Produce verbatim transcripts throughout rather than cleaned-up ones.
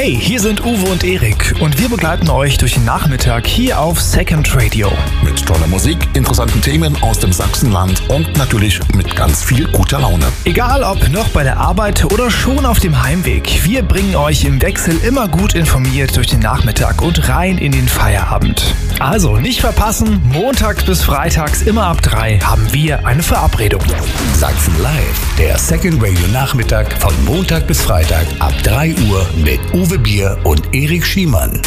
Hey, hier sind Uwe und Erik und wir begleiten euch durch den Nachmittag hier auf Second Radio. Mit toller Musik, interessanten Themen aus dem Sachsenland und natürlich mit ganz viel guter Laune. Egal ob noch bei der Arbeit oder schon auf dem Heimweg, wir bringen euch im Wechsel immer gut informiert durch den Nachmittag und rein in den Feierabend. Also nicht verpassen, montags bis freitags immer ab drei haben wir eine Verabredung. Sachsen Live, der Second Radio Nachmittag von Montag bis Freitag ab drei Uhr mit Uwe Bier und Erik Schiemann.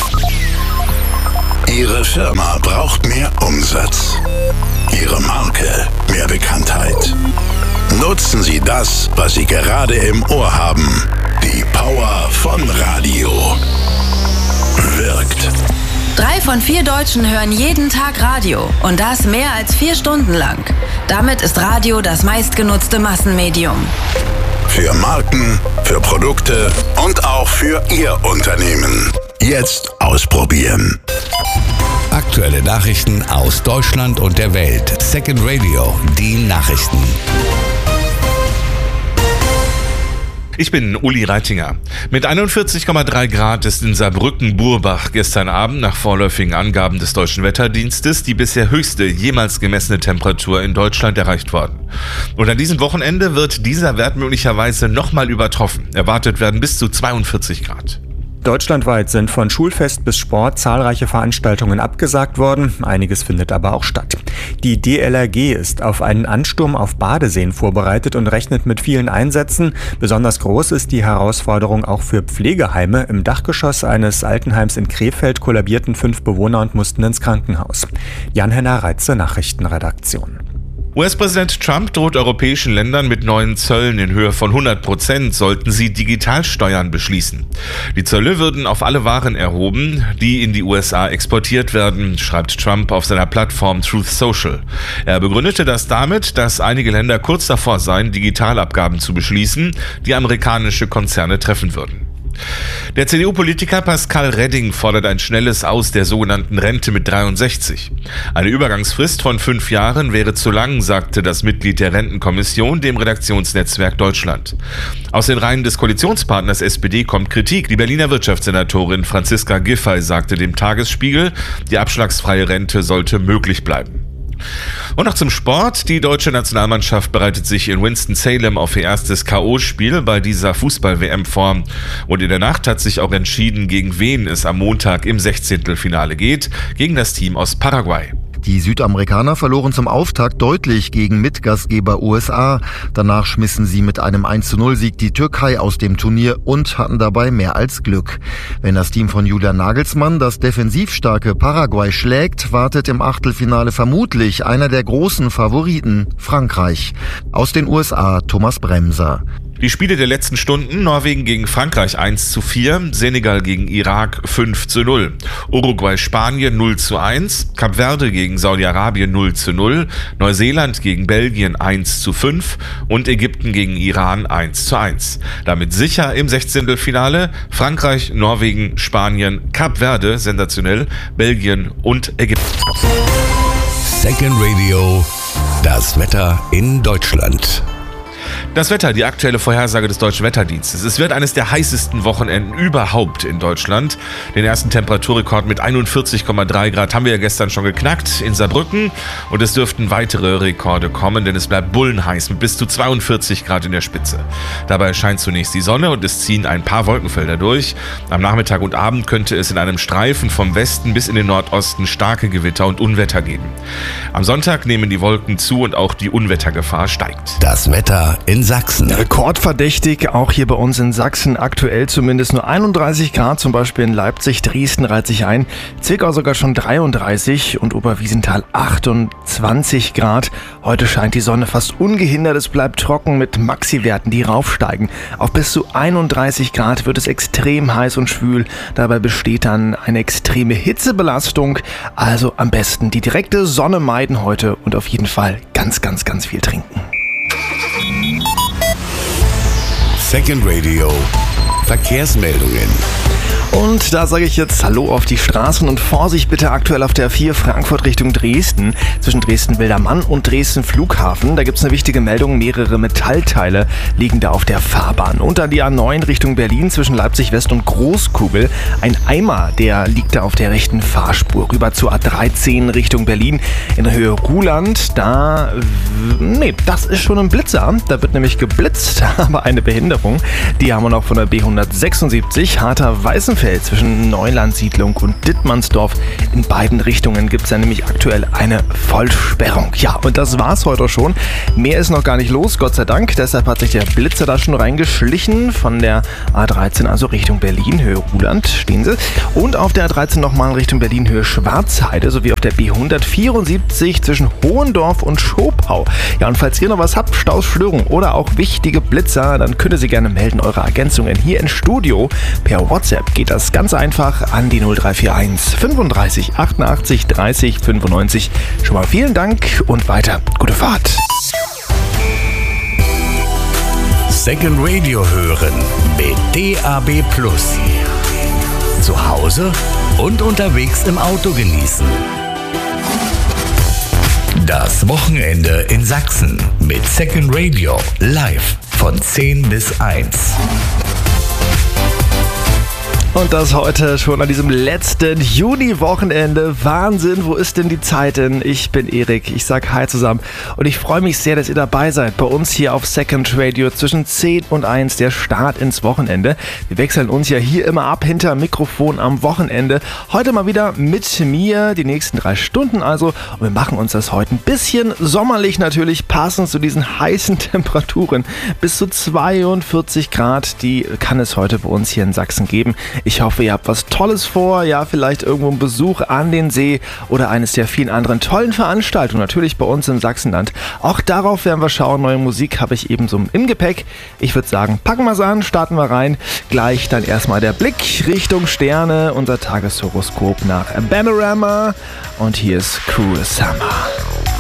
Ihre Firma braucht mehr Umsatz. Ihre Marke mehr Bekanntheit. Nutzen Sie das, was Sie gerade im Ohr haben. Die Power von Radio. Wirkt. Drei von vier Deutschen hören jeden Tag Radio und das mehr als vier Stunden lang. Damit ist Radio das meistgenutzte Massenmedium. Für Marken, für Produkte und auch für Ihr Unternehmen. Jetzt ausprobieren. Aktuelle Nachrichten aus Deutschland und der Welt. Second Radio, die Nachrichten. Ich bin Uli Reitinger. Mit einundvierzig Komma drei Grad ist in Saarbrücken-Burbach gestern Abend nach vorläufigen Angaben des Deutschen Wetterdienstes die bisher höchste jemals gemessene Temperatur in Deutschland erreicht worden. Und an diesem Wochenende wird dieser Wert möglicherweise nochmal übertroffen. Erwartet werden bis zu zweiundvierzig Grad. Deutschlandweit sind von Schulfest bis Sport zahlreiche Veranstaltungen abgesagt worden. Einiges findet aber auch statt. Die D L R G ist auf einen Ansturm auf Badeseen vorbereitet und rechnet mit vielen Einsätzen. Besonders groß ist die Herausforderung auch für Pflegeheime. Im Dachgeschoss eines Altenheims in Krefeld kollabierten fünf Bewohner und mussten ins Krankenhaus. Jan-Henner Reitze, Nachrichtenredaktion. U S-Präsident Trump droht europäischen Ländern mit neuen Zöllen in Höhe von hundert Prozent, sollten sie Digitalsteuern beschließen. Die Zölle würden auf alle Waren erhoben, die in die U S A exportiert werden, schreibt Trump auf seiner Plattform Truth Social. Er begründete das damit, dass einige Länder kurz davor seien, Digitalabgaben zu beschließen, die amerikanische Konzerne treffen würden. Der C D U-Politiker Pascal Redding fordert ein schnelles Aus der sogenannten Rente mit dreiundsechzig. Eine Übergangsfrist von fünf Jahren wäre zu lang, sagte das Mitglied der Rentenkommission dem Redaktionsnetzwerk Deutschland. Aus den Reihen des Koalitionspartners S P D kommt Kritik. Die Berliner Wirtschaftssenatorin Franziska Giffey sagte dem Tagesspiegel, die abschlagsfreie Rente sollte möglich bleiben. Und noch zum Sport. Die deutsche Nationalmannschaft bereitet sich in Winston-Salem auf ihr erstes K O-Spiel bei dieser Fußball-W M vor. Und in der Nacht hat sich auch entschieden, gegen wen es am Montag im Sechzehntelfinale geht. Gegen das Team aus Paraguay. Die Südamerikaner verloren zum Auftakt deutlich gegen Mitgastgeber U S A. Danach schmissen sie mit einem eins zu null Sieg die Türkei aus dem Turnier und hatten dabei mehr als Glück. Wenn das Team von Julian Nagelsmann das defensiv starke Paraguay schlägt, wartet im Achtelfinale vermutlich einer der großen Favoriten, Frankreich. Aus den U S A Thomas Bremser. Die Spiele der letzten Stunden: Norwegen gegen Frankreich eins zu vier, Senegal gegen Irak fünf zu null, Uruguay-Spanien null zu eins, Kap Verde gegen Saudi-Arabien null zu null, Neuseeland gegen Belgien eins zu fünf und Ägypten gegen Iran eins zu eins. Damit sicher im Sechzehntelfinale Frankreich, Norwegen, Spanien, Kap Verde, sensationell, Belgien und Ägypten. Second Radio, das Wetter in Deutschland. Das Wetter, die aktuelle Vorhersage des Deutschen Wetterdienstes. Es wird eines der heißesten Wochenenden überhaupt in Deutschland. Den ersten Temperaturrekord mit einundvierzig Komma drei Grad haben wir ja gestern schon geknackt in Saarbrücken. Und es dürften weitere Rekorde kommen, denn es bleibt bullenheiß mit bis zu zweiundvierzig Grad in der Spitze. Dabei scheint zunächst die Sonne und es ziehen ein paar Wolkenfelder durch. Am Nachmittag und Abend könnte es in einem Streifen vom Westen bis in den Nordosten starke Gewitter und Unwetter geben. Am Sonntag nehmen die Wolken zu und auch die Unwettergefahr steigt. Das Wetter in Sachsen. Rekordverdächtig, auch hier bei uns in Sachsen aktuell zumindest nur einunddreißig Grad, zum Beispiel in Leipzig, Dresden reiht sich ein, Zwickau sogar schon dreiunddreißig und Oberwiesenthal achtundzwanzig Grad. Heute scheint die Sonne fast ungehindert, es bleibt trocken mit Maxi-Werten, die raufsteigen. Auf bis zu einunddreißig Grad wird es extrem heiß und schwül, dabei besteht dann eine extreme Hitzebelastung, also am besten die direkte Sonne meiden heute und auf jeden Fall ganz, ganz, ganz viel trinken. Second Radio Verkehrsmeldungen. Und da sage ich jetzt Hallo auf die Straßen und Vorsicht bitte aktuell auf der A vier Frankfurt Richtung Dresden, zwischen Dresden-Wildermann und Dresden-Flughafen. Da gibt es eine wichtige Meldung, mehrere Metallteile liegen da auf der Fahrbahn. Und dann die A neun Richtung Berlin zwischen Leipzig-West und Großkugel. Ein Eimer, der liegt da auf der rechten Fahrspur. Rüber zur A dreizehn Richtung Berlin in Höhe Ruhland. Da, nee, das ist schon ein Blitzer. Da wird nämlich geblitzt, aber eine Behinderung. Die haben wir noch von der B hundertsechsundsiebzig, Harter-Weißenfeld zwischen Neulandsiedlung und Dittmannsdorf. In beiden Richtungen gibt es ja nämlich aktuell eine Vollsperrung. Ja, und das war's heute schon. Mehr ist noch gar nicht los, Gott sei Dank. Deshalb hat sich der Blitzer da schon reingeschlichen. Von der A dreizehn, also Richtung Berlin, Höhe Ruhland, stehen sie. Und auf der A dreizehn nochmal Richtung Berlin, Höhe Schwarzheide, sowie auf der B hundertvierundsiebzig zwischen Hohendorf und Schopau. Ja, und falls ihr noch was habt, Staus, Störungen oder auch wichtige Blitzer, dann könnt ihr sie gerne melden, eure Ergänzungen hier im Studio. Per WhatsApp geht das ganz einfach an die null drei vier eins fünfunddreißig achtundachtzig dreißig fünfundneunzig. Schon mal vielen Dank und weiter gute Fahrt. Second Radio hören mit D A B Plus. Zu Hause und unterwegs im Auto genießen. Das Wochenende in Sachsen mit Second Radio live von zehn bis eins. Und das heute schon an diesem letzten Juni-Wochenende. Wahnsinn, wo ist denn die Zeit denn? Ich bin Erik, ich sag Hi zusammen und ich freue mich sehr, dass ihr dabei seid bei uns hier auf Second Radio zwischen zehn und eins, der Start ins Wochenende. Wir wechseln uns ja hier immer ab hinter Mikrofon am Wochenende. Heute mal wieder mit mir, die nächsten drei Stunden also. Und wir machen uns das heute ein bisschen sommerlich natürlich, passend zu diesen heißen Temperaturen. Bis zu zweiundvierzig Grad, die kann es heute bei uns hier in Sachsen geben. Ich hoffe, ihr habt was Tolles vor, ja, vielleicht irgendwo einen Besuch an den See oder eines der vielen anderen tollen Veranstaltungen, natürlich bei uns im Sachsenland. Auch darauf werden wir schauen, neue Musik habe ich eben so im Gepäck. Ich würde sagen, packen wir es an, starten wir rein. Gleich dann erstmal der Blick Richtung Sterne, unser Tageshoroskop nach Panorama und hier ist Cruel Summer.